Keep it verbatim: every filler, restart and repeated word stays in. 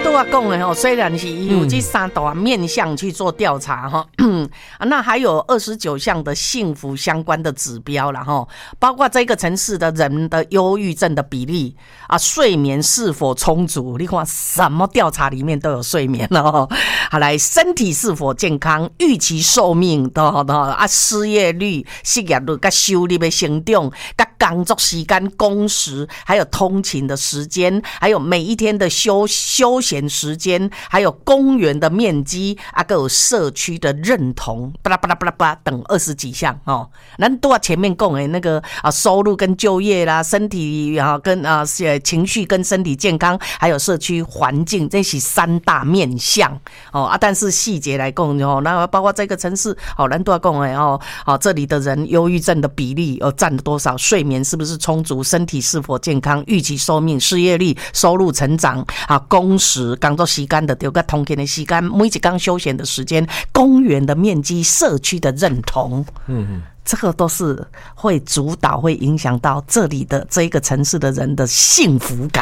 都要讲的吼，虽然是有这三大面向去做调查哈、嗯，那还有二十九项的幸福相关的指标啦哈，包括这个城市的人的忧郁症的比例啊，睡眠是否充足？你看什么调查里面都有睡眠哦。好，来身体是否健康？预期寿命的啊，失业率、失业率、跟收入的成长、跟工作时间、工时，还有通勤的时间，还有每一天的休休闲时间，还有公园的面积啊，还有社区的认同，巴拉巴拉巴拉巴拉等二十几项哦。咱都要前面讲的那个啊，收入跟就业啦，身体啊跟啊情绪跟身体健康，还有社区环境，这是三大面向哦啊。但是细节来讲哦，那包括这个城市哦，咱都要讲的哦，哦这里的人忧郁症的比例哦占了多少？睡眠是不是充足？身体是否健康？预期寿命、失业率、收入成长啊，工时、工作时间的对个通勤的时间，每一天休闲的时间，公园的面积、社区的认同，嗯嗯，这个都是会主导、会影响到这里的这一个城市的人的幸福感。